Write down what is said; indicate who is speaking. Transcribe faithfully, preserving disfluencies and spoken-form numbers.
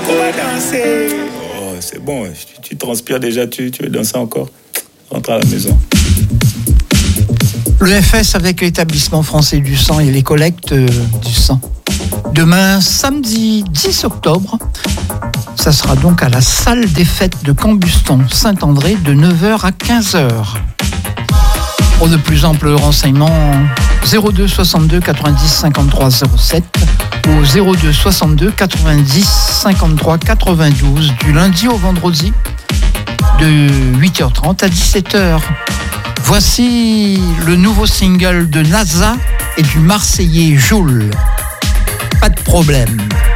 Speaker 1: On va danser. Oh, c'est bon, tu, tu transpires déjà, tu, tu veux danser encore? Rentre à la maison.
Speaker 2: Le F S avec l'établissement français du sang et les collectes euh, du sang. Demain, samedi dix octobre, ça sera donc à la salle des fêtes de Cambuston, Saint-André, de neuf heures à quinze heures. Pour de plus amples renseignements, zéro deux soixante-deux quatre-vingt-dix cinquante-trois zéro sept ou zéro deux soixante-deux quatre-vingt-dix cinquante-trois quatre-vingt-douze du lundi au vendredi de huit heures trente à dix-sept heures. Voici le nouveau single de NASA et du Marseillais Joule. Pas de problème.